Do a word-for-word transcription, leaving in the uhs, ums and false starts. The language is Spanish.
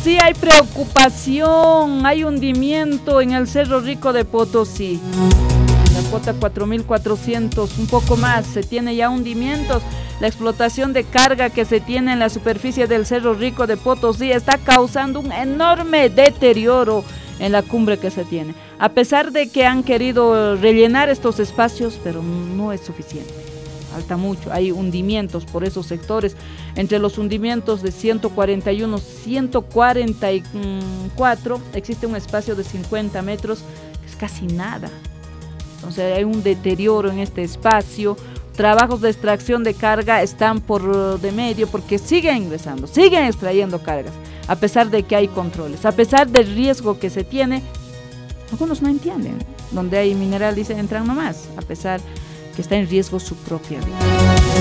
Potosí hay preocupación, hay hundimiento en el Cerro Rico de Potosí. La cuota cuatro mil cuatrocientos, un poco más, se tiene ya hundimientos. La explotación de carga que se tiene en la superficie del Cerro Rico de Potosí está causando un enorme deterioro en la cumbre que se tiene. A pesar de que han querido rellenar estos espacios, pero no es suficiente. Falta mucho, hay hundimientos por esos sectores. Entre los hundimientos de ciento cuarenta y uno, ciento cuarenta y cuatro, existe un espacio de cincuenta metros, que es casi nada. Entonces hay un deterioro en este espacio. Trabajos de extracción de carga están por de medio porque siguen ingresando, siguen extrayendo cargas, a pesar de que hay controles, a pesar del riesgo que se tiene. Algunos no entienden, donde hay mineral dicen entran nomás, a pesar que está en riesgo su propia vida.